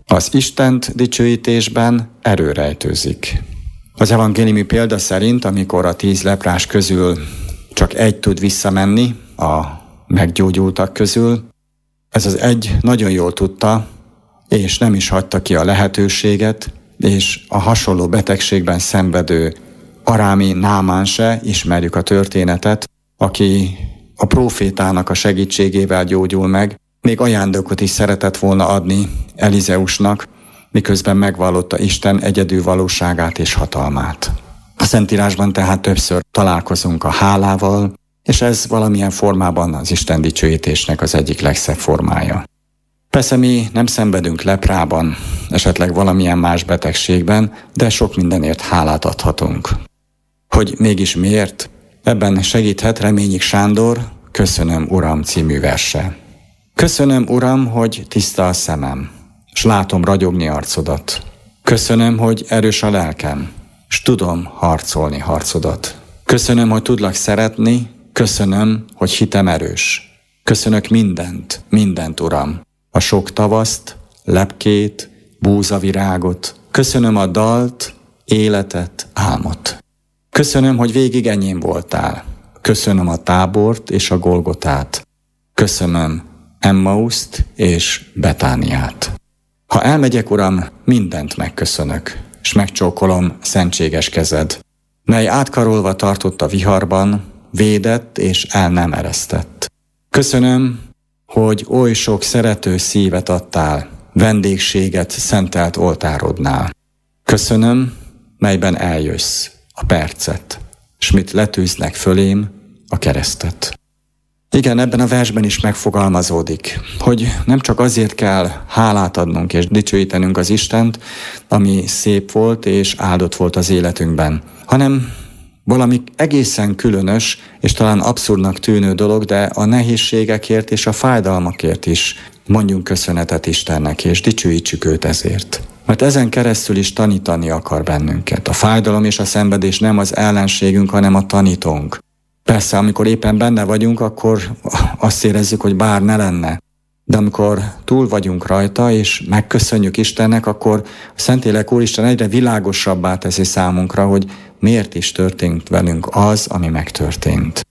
Az Istent dicsőítésben erő rejtőzik. Az evangéliumi példa szerint, amikor a 10 leprás közül csak egy tud visszamenni a meggyógyultak közül, ez az egy nagyon jól tudta, és nem is hagyta ki a lehetőséget, és a hasonló betegségben szenvedő arámi Námán se, ismerjük a történetet, aki a prófétának a segítségével gyógyul meg, még ajándékot is szeretett volna adni Elizeusnak, miközben megvallotta Isten egyedül valóságát és hatalmát. A Szentírásban tehát többször találkozunk a hálával, és ez valamilyen formában az Isten dicsőítésnek az egyik legszebb formája. Persze mi nem szenvedünk leprában, esetleg valamilyen más betegségben, de sok mindenért hálát adhatunk. Hogy mégis miért? Ebben segíthet Reményik Sándor Köszönöm, Uram című verse. Köszönöm, Uram, hogy tiszta a szemem, s látom ragyogni arcodat. Köszönöm, hogy erős a lelkem, s tudom harcolni harcodat. Köszönöm, hogy tudlak szeretni, köszönöm, hogy hitem erős. Köszönök mindent, Uram, a sok tavaszt, lepkét, búzavirágot. Köszönöm a dalt, életet, álmot. Köszönöm, hogy végig enyém voltál. Köszönöm a Tábort és a Golgotát. Köszönöm Emmauszt és Betániát. Ha elmegyek, Uram, mindent megköszönök, s megcsókolom szentséges kezed, mely átkarolva tartott a viharban, védett és el nem eresztett. Köszönöm, hogy oly sok szerető szívet adtál, vendégséget szentelt oltárodnál. Köszönöm, melyben eljössz, a percet, s mit letűznek fölém, a keresztet. Igen, ebben a versben is megfogalmazódik, hogy nem csak azért kell hálát adnunk és dicsőítenünk az Istent, ami szép volt és áldott volt az életünkben, hanem valami egészen különös és talán abszurdnak tűnő dolog, de a nehézségekért és a fájdalmakért is mondjunk köszönetet Istennek, és dicsőítsük őt ezért. Mert ezen keresztül is tanítani akar bennünket. A fájdalom és a szenvedés nem az ellenségünk, hanem a tanítónk. Persze, amikor éppen benne vagyunk, akkor azt érezzük, hogy bár ne lenne. De amikor túl vagyunk rajta, és megköszönjük Istennek, akkor a Szentlélek Úristen egyre világosabbá teszi számunkra, hogy miért is történt velünk az, ami megtörtént.